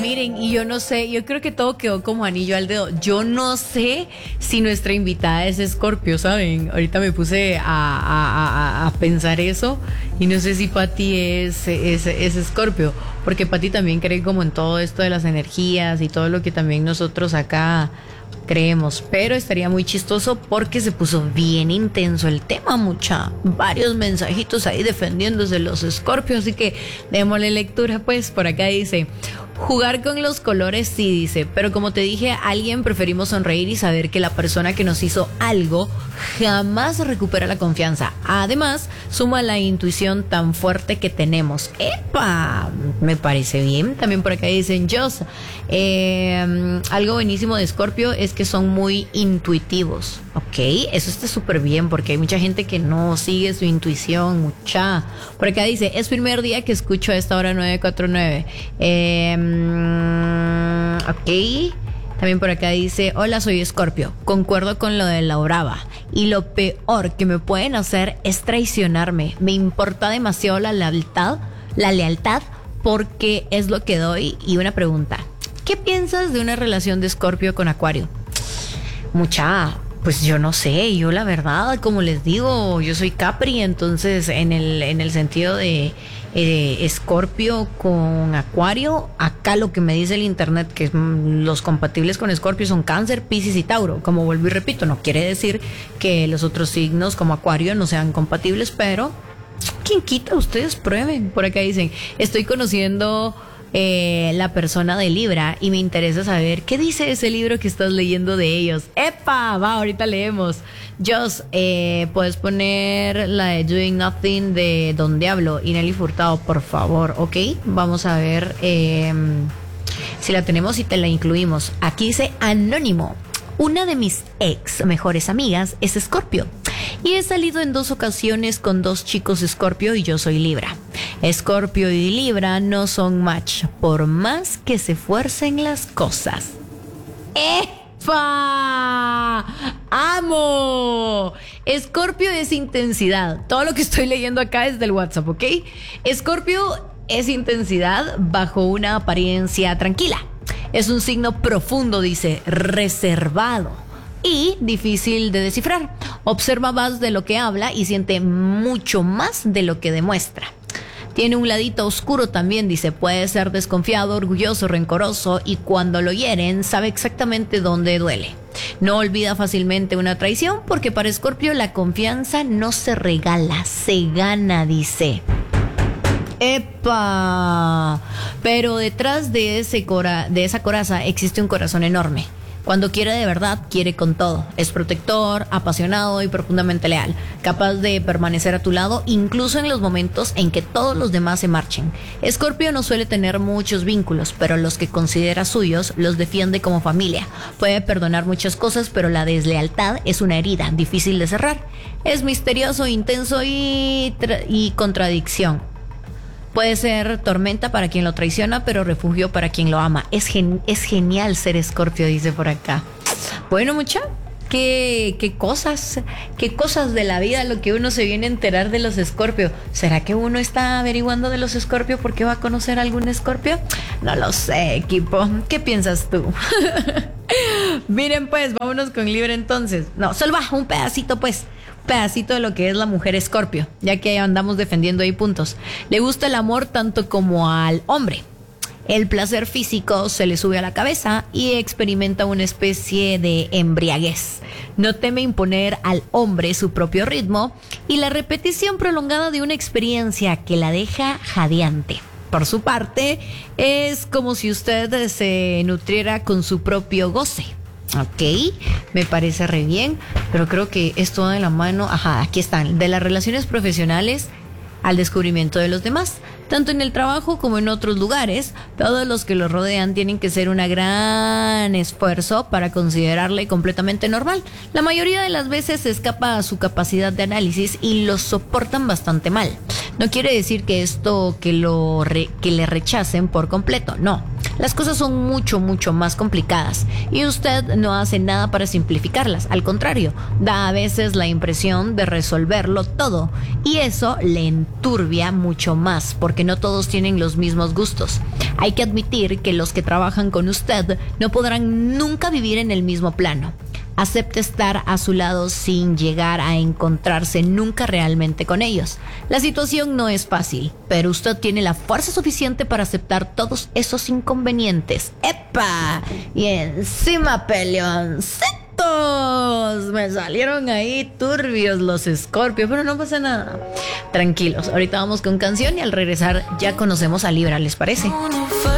miren, y yo no sé, yo creo que todo quedó como anillo al dedo. Yo no sé si nuestra invitada es Escorpio, ¿saben? Ahorita me puse a pensar eso y no sé si Pati es Escorpio, porque Pati también cree como en todo esto de las energías y todo lo que también nosotros acá creemos, pero estaría muy chistoso porque se puso bien intenso el tema, varios mensajitos ahí defendiéndose los Escorpios, así que démosle lectura. Pues por acá dice: jugar con los colores sí, dice, pero como te dije, alguien preferimos sonreír y saber que la persona que nos hizo algo jamás recupera la confianza. Además, suma la intuición tan fuerte que tenemos. ¡Epa! Me parece bien. También por acá dicen: Jos, algo buenísimo de Escorpio es que son muy intuitivos. Ok, eso está súper bien porque hay mucha gente que no sigue su intuición, Por acá dice: es primer día que escucho a esta hora 949. Ok. También por acá dice: hola, soy Escorpio. Concuerdo con lo de la brava. Y lo peor que me pueden hacer es traicionarme. Me importa demasiado la lealtad porque es lo que doy. Y una pregunta: ¿qué piensas de una relación de Escorpio con Acuario? Pues yo no sé, yo la verdad, como les digo, yo soy Capri, entonces en el sentido de Escorpio con Acuario, acá lo que me dice el internet, que los compatibles con Escorpio son Cáncer, Piscis y Tauro. Como vuelvo y repito, no quiere decir que los otros signos como Acuario no sean compatibles, pero ¿quién quita? Ustedes prueben. Por acá dicen: estoy conociendo la persona de Libra y me interesa saber qué dice ese libro que estás leyendo de ellos. ¡Epa! Va, ahorita leemos. Jos, puedes poner la de Doing Nothing de Don Diablo y Nelly Furtado, por favor. Ok, vamos a ver si la tenemos y te la incluimos. Aquí dice Anónimo: una de mis ex mejores amigas es Escorpio y he salido en 2 ocasiones con 2 chicos Escorpio y yo soy Libra. Escorpio y Libra no son match, por más que se fuercen las cosas. ¡Epa! ¡Amo! Escorpio es intensidad. Todo lo que estoy leyendo acá es del WhatsApp, ¿ok? Escorpio es intensidad bajo una apariencia tranquila. Es un signo profundo, dice, reservado y difícil de descifrar. Observa más de lo que habla y siente mucho más de lo que demuestra. Tiene un ladito oscuro también, dice, puede ser desconfiado, orgulloso, rencoroso y cuando lo hieren sabe exactamente dónde duele. No olvida fácilmente una traición porque para Escorpio la confianza no se regala, se gana, dice. ¡Epa! Pero detrás de esa coraza existe un corazón enorme. Cuando quiere de verdad, quiere con todo. Es protector, apasionado y profundamente leal. Capaz de permanecer a tu lado, incluso en los momentos en que todos los demás se marchen. Escorpio no suele tener muchos vínculos, pero los que considera suyos los defiende como familia. Puede perdonar muchas cosas, pero la deslealtad es una herida difícil de cerrar. Es misterioso, intenso y contradicción. Puede ser tormenta para quien lo traiciona, pero refugio para quien lo ama. Es genial ser Escorpio, dice por acá. Bueno, qué cosas de la vida lo que uno se viene a enterar de los Escorpio. ¿Será que uno está averiguando de los Escorpio porque va a conocer a algún Escorpio? No lo sé, equipo. ¿Qué piensas tú? Miren, pues, vámonos con Libra entonces. No, solo va un pedacito, pues. Pedacito de lo que es la mujer Escorpio, ya que andamos defendiendo ahí puntos. Le gusta el amor tanto como al hombre. El placer físico se le sube a la cabeza y experimenta una especie de embriaguez. No teme imponer al hombre su propio ritmo y la repetición prolongada de una experiencia que la deja jadeante. Por su parte, es como si usted se nutriera con su propio goce. Ok, me parece re bien, pero creo que esto va de la mano, aquí están, de las relaciones profesionales al descubrimiento de los demás. Tanto en el trabajo como en otros lugares, todos los que lo rodean tienen que hacer un gran esfuerzo para considerarle completamente normal. La mayoría de las veces se escapa a su capacidad de análisis y lo soportan bastante mal. No quiere decir que que le rechacen por completo, no. Las cosas son mucho más complicadas y usted no hace nada para simplificarlas. Al contrario, da a veces la impresión de resolverlo todo y eso le enturbia mucho más porque no todos tienen los mismos gustos. Hay que admitir que los que trabajan con usted no podrán nunca vivir en el mismo plano. Acepte estar a su lado sin llegar a encontrarse nunca realmente con ellos. La situación no es fácil, pero usted tiene la fuerza suficiente para aceptar todos esos inconvenientes. ¡Epa! Y encima, peleoncitos. Me salieron ahí turbios los Escorpios, pero no pasa nada. Tranquilos, ahorita vamos con canción y al regresar ya conocemos a Libra, ¿les parece?